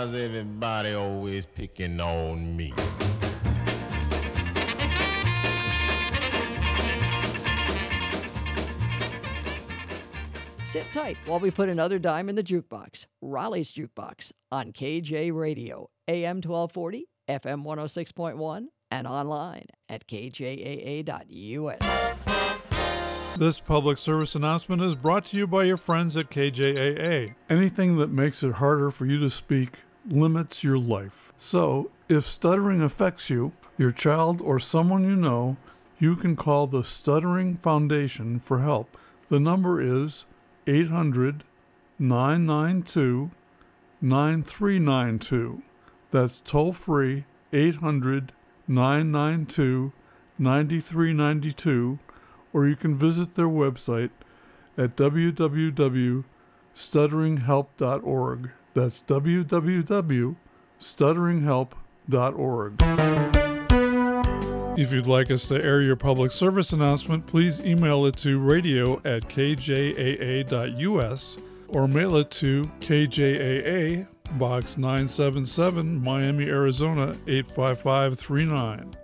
why's everybody always picking on me? Sit tight while we put another dime in the jukebox. Raleigh's Jukebox on KJ Radio, AM 1240, FM 106.1, and online at kjaa.us. This public service announcement is brought to you by your friends at KJAA. Anything that makes it harder for you to speak limits your life. So, if stuttering affects you, your child, or someone you know, you can call the Stuttering Foundation for help. The number is 800-992-9392. That's toll-free, 800-992-9392, or you can visit their website at www.stutteringhelp.org. That's www.stutteringhelp.org. If you'd like us to air your public service announcement, please email it to radio@kjaa.us or mail it to KJAA, Box 977, Miami, Arizona 85539.